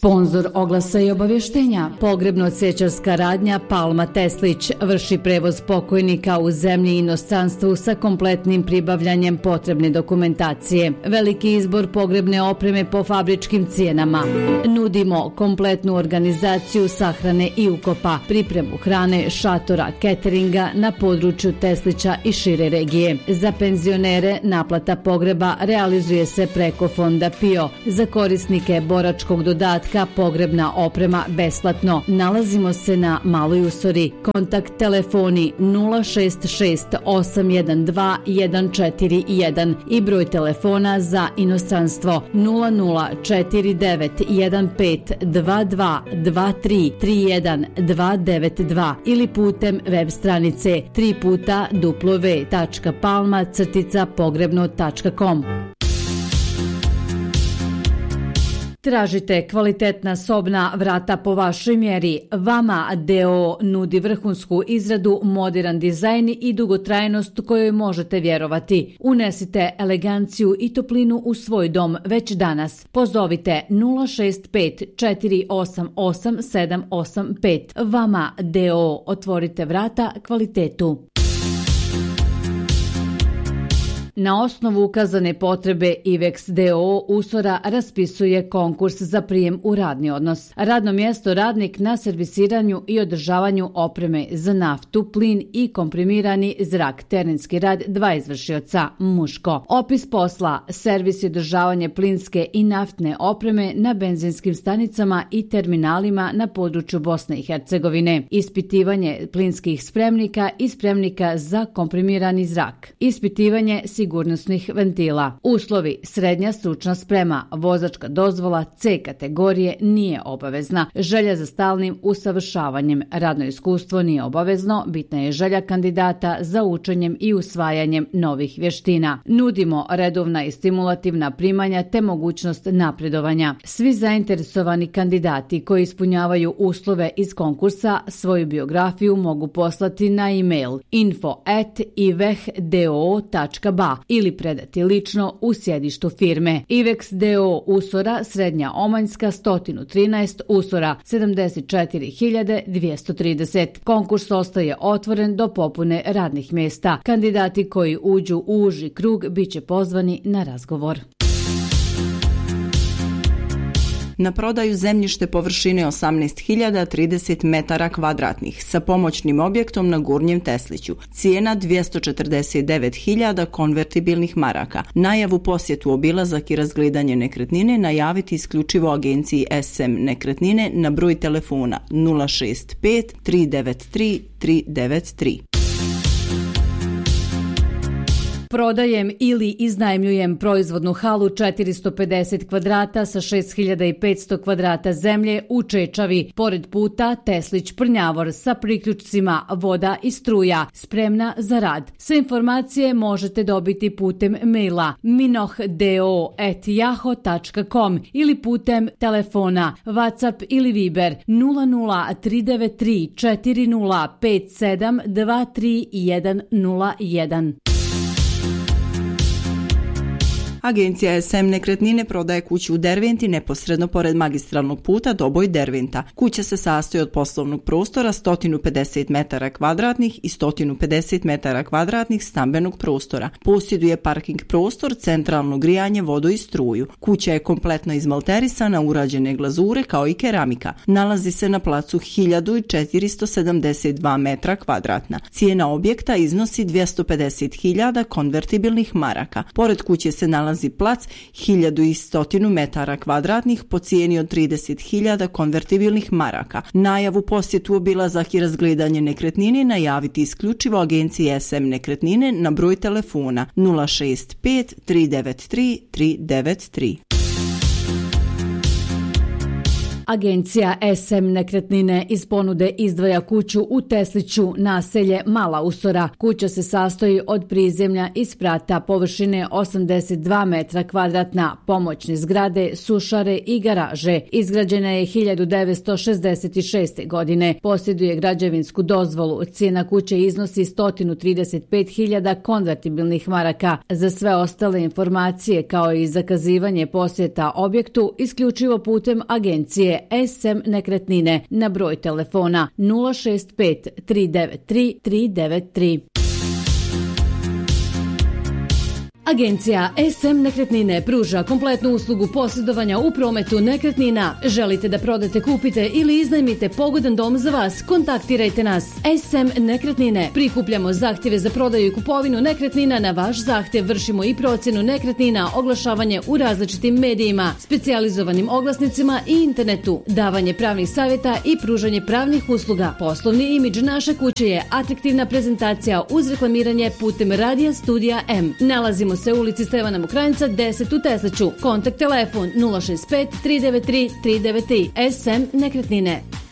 Sponzor oglasa i obavještenja, pogrebno-cečarska radnja Palma Teslić vrši prevoz pokojnika u zemlji i inostranstvu sa kompletnim pribavljanjem potrebne dokumentacije. Veliki izbor pogrebne opreme po fabričkim cijenama. Nudimo kompletnu organizaciju sahrane i ukopa, pripremu hrane, šatora, cateringa na području Teslića i šire regije. Za penzionere naplata pogreba realizuje se preko Fonda PIO. Za korisnike boračkog dodatka pogrebna oprema besplatno. Nalazimo se na Maloj Usori. Kontakt telefoni 066 812 141 i broj telefona za inostranstvo 0049 15 22 23 31 292 ili putem web stranice www.palma-pogrebno.com. Tražite kvalitetna sobna vrata po vašoj mjeri. Vama DO nudi vrhunsku izradu, moderan dizajn i dugotrajnost kojoj možete vjerovati. Unesite eleganciju i toplinu u svoj dom već danas. Pozovite 065 488 785. Vama DO, otvorite vrata kvalitetu. Na osnovu ukazane potrebe IVEX DO Usora raspisuje konkurs za prijem u radni odnos. Radno mjesto radnik na servisiranju i održavanju opreme za naftu, plin i komprimirani zrak. Terenski rad 2 izvršioca, muško. Opis posla: servis i održavanje plinske i naftne opreme na benzinskim stanicama i terminalima na području Bosne i Hercegovine. Ispitivanje plinskih spremnika i spremnika za komprimirani zrak. Ispitivanje sigurnosnih ventila. Uslovi: srednja stručna sprema, vozačka dozvola C kategorije nije obavezna. Želja za stalnim usavršavanjem. Radno iskustvo nije obavezno, bitna je želja kandidata za učenjem i usvajanjem novih vještina. Nudimo redovna i stimulativna primanja te mogućnost napredovanja. Svi zainteresovani kandidati koji ispunjavaju uslove iz konkursa svoju biografiju mogu poslati na e-mail info@ivexdo.ba ili predati lično u sjedištu firme. IVEX DO Usora, Srednja Omanjska, 113, Usora, 74.230. Konkurs ostaje otvoren do popune radnih mjesta. Kandidati koji uđu u uži krug bit će pozvani na razgovor. Na prodaju zemljište površine 18.030 metara kvadratnih sa pomoćnim objektom na Gurnjem Tesliću. Cijena 249.000 konvertibilnih maraka. Najavu, posjetu, obilazak i razgledanje nekretnine najaviti isključivo agenciji SM Nekretnine na broj telefona 065 393 393. Prodajem ili iznajmljujem proizvodnu halu 450 kvadrata sa 6500 kvadrata zemlje u Čečavi, pored puta Teslić-Prnjavor sa priključcima voda i struja, spremna za rad. Sve informacije možete dobiti putem maila minohdo@yahoo.com ili putem telefona, WhatsApp ili Viber 00393 4057 23101. Agencija SM Nekretnine prodaje kuću u Derventi neposredno pored magistralnog puta Doboj-Derventa. Kuća se sastoji od poslovnog prostora 150 metara kvadratnih i 150 metara kvadratnih stambenog prostora. Posjeduje parking prostor, centralno grijanje, vodu i struju. Kuća je kompletno izmalterisana, urađene glazure kao i keramika. Nalazi se na placu 1472 metra kvadratna. Cijena objekta iznosi 250.000 konvertibilnih maraka. Pored kuće se nalazi plac 1100 metara kvadratnih po cijeni od 30.000 konvertibilnih maraka. Najavu, posjetu, obilazak i razgledanje nekretnine najaviti isključivo agenciji SM Nekretnine na broj telefona 065 393 393. Agencija SM Nekretnine iz ponude izdvaja kuću u Tesliću, naselje Mala Usora. Kuća se sastoji od prizemlja i sprata površine 82 metra kvadratna, pomoćne zgrade, sušare i garaže. Izgrađena je 1966. godine. Posjeduje građevinsku dozvolu. Cijena kuće iznosi 135.000 konvertibilnih maraka. Za sve ostale informacije kao i zakazivanje posjeta objektu isključivo putem agencije agencije SM Nekretnine na broj telefona 065 393 393. Agencija SM Nekretnine pruža kompletnu uslugu posjedovanja u prometu nekretnina. Želite da prodate, kupite ili iznajmite pogodan dom za vas? Kontaktirajte nas. SM Nekretnine. Prikupljamo zahtjeve za prodaju i kupovinu nekretnina. Na vaš zahtjev vršimo i procjenu nekretnina, oglašavanje u različitim medijima, specijalizovanim oglasnicima i internetu, davanje pravnih savjeta i pružanje pravnih usluga. Poslovni imidž naše kuće je atraktivna prezentacija uz reklamiranje putem radija Studija M. Nalazimo se u ulici Stevana Mokranjca 10 u Teslaću. Kontakt telefon 065 393 393. SM Nekretnine.